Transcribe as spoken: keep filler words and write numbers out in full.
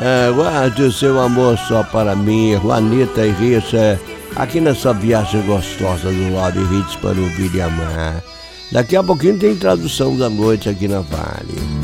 É, guarde o seu amor só para mim, Juanita e Rissa, aqui nessa viagem gostosa do Love Hits para ouvir e amar. Daqui a pouquinho tem tradução da noite aqui na Vale.